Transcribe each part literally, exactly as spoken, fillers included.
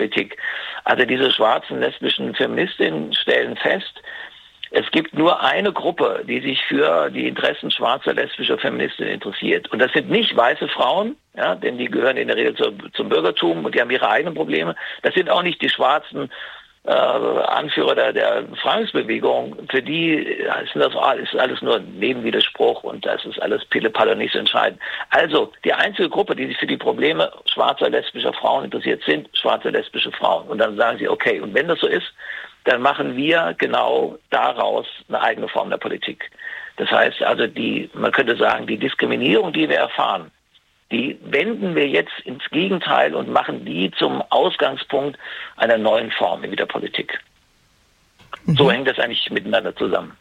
Politik. Also diese schwarzen lesbischen Feministinnen stellen fest, es gibt nur eine Gruppe, die sich für die Interessen schwarzer lesbischer Feministinnen interessiert. Und das sind nicht weiße Frauen, ja, denn die gehören in der Regel zu, zum Bürgertum und die haben ihre eigenen Probleme. Das sind auch nicht die schwarzen äh, Anführer der, der Befreiungsbewegung. Für die ist das alles, alles nur ein Nebenwiderspruch und das ist alles Pille-Palle nicht so entscheidend. Also die einzige Gruppe, die sich für die Probleme schwarzer lesbischer Frauen interessiert, sind schwarze lesbische Frauen. Und dann sagen sie, okay, und wenn das so ist, dann machen wir genau daraus eine eigene Form der Politik. Das heißt also, die, man könnte sagen, die Diskriminierung, die wir erfahren, die wenden wir jetzt ins Gegenteil und machen die zum Ausgangspunkt einer neuen Form in der Politik. Mhm. So hängt das eigentlich miteinander zusammen.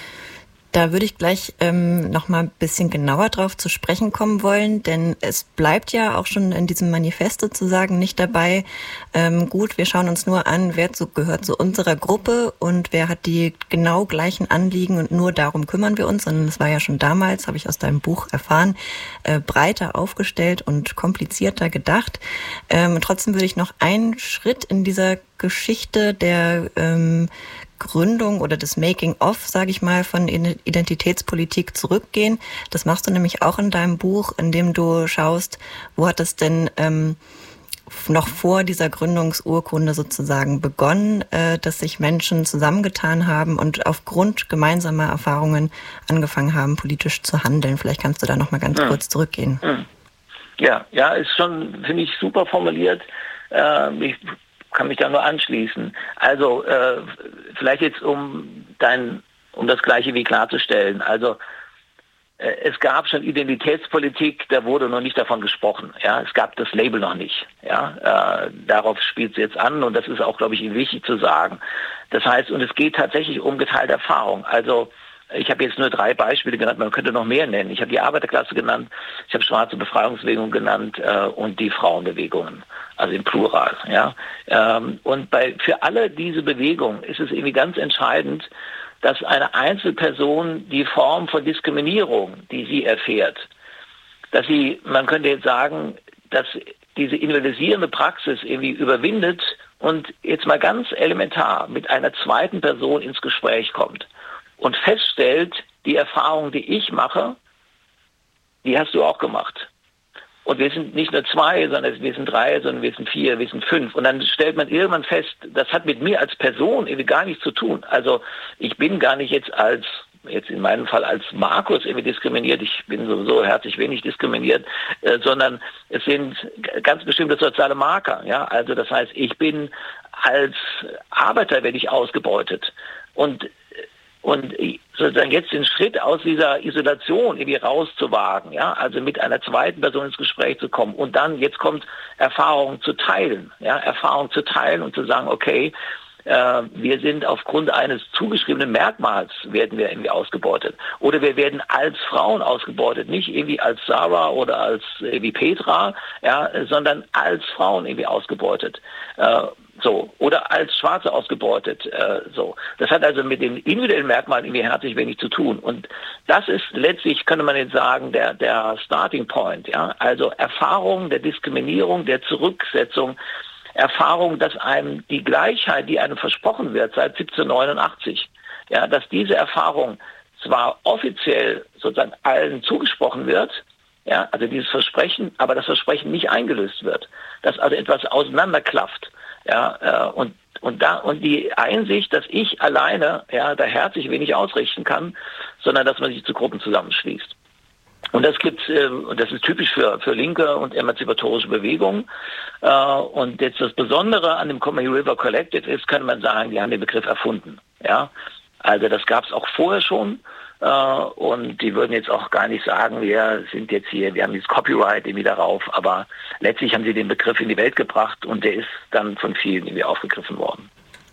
Da würde ich gleich ähm, noch mal ein bisschen genauer drauf zu sprechen kommen wollen, denn es bleibt ja auch schon in diesem Manifest sozusagen nicht dabei, ähm, gut, wir schauen uns nur an, wer zu, gehört zu unserer Gruppe und wer hat die genau gleichen Anliegen und nur darum kümmern wir uns, sondern es war ja schon damals, habe ich aus deinem Buch erfahren, äh, breiter aufgestellt und komplizierter gedacht. Ähm, trotzdem würde ich noch einen Schritt in dieser Geschichte der ähm, Gründung oder des Making-of, sage ich mal, von Identitätspolitik zurückgehen. Das machst du nämlich auch in deinem Buch, in dem du schaust, wo hat es denn ähm, noch vor dieser Gründungsurkunde sozusagen begonnen, äh, dass sich Menschen zusammengetan haben und aufgrund gemeinsamer Erfahrungen angefangen haben, politisch zu handeln. Vielleicht kannst du da noch mal ganz hm. kurz zurückgehen. Hm. Ja, ja, ist schon, finde ich, super formuliert. Äh, ich kann mich da nur anschließen. Also äh, vielleicht jetzt um dein, um das Gleiche wie klarzustellen. Also äh, es gab schon Identitätspolitik, da wurde noch nicht davon gesprochen. Ja, es gab das Label noch nicht. Ja, äh, darauf spielt es jetzt an und das ist auch, glaube ich, wichtig zu sagen. Das heißt, und es geht tatsächlich um geteilte Erfahrung. Also ich habe jetzt nur drei Beispiele genannt, man könnte noch mehr nennen. Ich habe die Arbeiterklasse genannt, ich habe schwarze Befreiungsbewegung genannt äh, und die Frauenbewegungen, also im Plural. Ja? Ähm, und bei für alle diese Bewegungen ist es irgendwie ganz entscheidend, dass eine Einzelperson die Form von Diskriminierung, die sie erfährt, dass sie, man könnte jetzt sagen, dass diese individualisierende Praxis irgendwie überwindet und jetzt mal ganz elementar mit einer zweiten Person ins Gespräch kommt und feststellt, die Erfahrung, die ich mache, die hast du auch gemacht. Und wir sind nicht nur zwei, sondern wir sind drei, sondern wir sind vier, wir sind fünf. Und dann stellt man irgendwann fest, das hat mit mir als Person irgendwie gar nichts zu tun. Also ich bin gar nicht jetzt als, jetzt in meinem Fall als Markus irgendwie diskriminiert, ich bin sowieso herzlich wenig diskriminiert, äh, sondern es sind ganz bestimmte soziale Marker. Ja, also das heißt, ich bin als Arbeiter werde ich ausgebeutet. Und Und sozusagen jetzt den Schritt aus dieser Isolation irgendwie rauszuwagen, ja, also mit einer zweiten Person ins Gespräch zu kommen und dann, jetzt kommt Erfahrung zu teilen, ja, Erfahrung zu teilen und zu sagen, okay, äh, wir sind aufgrund eines zugeschriebenen Merkmals werden wir irgendwie ausgebeutet. Oder wir werden als Frauen ausgebeutet, nicht irgendwie als Sarah oder als irgendwie Petra, ja, sondern als Frauen irgendwie ausgebeutet. Äh, So, oder als Schwarze ausgebeutet. Äh, so. Das hat also mit den individuellen Merkmalen irgendwie herzlich wenig zu tun. Und das ist letztlich, könnte man jetzt sagen, der, der Starting Point. Ja? Also Erfahrung der Diskriminierung, der Zurücksetzung, Erfahrung, dass einem die Gleichheit, die einem versprochen wird seit siebzehnhundertneunundachtzig, ja, dass diese Erfahrung zwar offiziell sozusagen allen zugesprochen wird, ja, also dieses Versprechen, aber das Versprechen nicht eingelöst wird. Dass also etwas auseinanderklafft. Ja, äh, und und da und die Einsicht, dass ich alleine ja da herzlich wenig ausrichten kann, sondern dass man sich zu Gruppen zusammenschließt. Und das gibt's, äh, und das ist typisch für für linke und emanzipatorische Bewegungen. Äh, und jetzt das Besondere an dem Combahee River Collective ist, kann man sagen, die haben den Begriff erfunden. Ja, also das gab es auch vorher schon. Und die würden jetzt auch gar nicht sagen, wir sind jetzt hier, wir haben dieses Copyright irgendwie darauf, aber letztlich haben sie den Begriff in die Welt gebracht und der ist dann von vielen irgendwie aufgegriffen worden.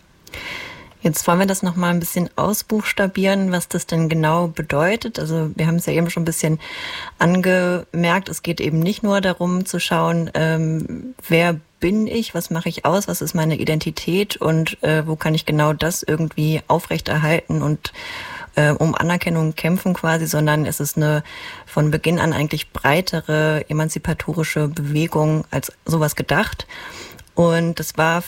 Jetzt wollen wir das nochmal ein bisschen ausbuchstabieren, was das denn genau bedeutet. Also wir haben es ja eben schon ein bisschen angemerkt, es geht eben nicht nur darum zu schauen, ähm, wer bin ich, was mache ich aus, was ist meine Identität und äh, wo kann ich genau das irgendwie aufrechterhalten und äh, um Anerkennung kämpfen quasi, sondern es ist eine von Beginn an eigentlich breitere emanzipatorische Bewegung als sowas gedacht. Und das war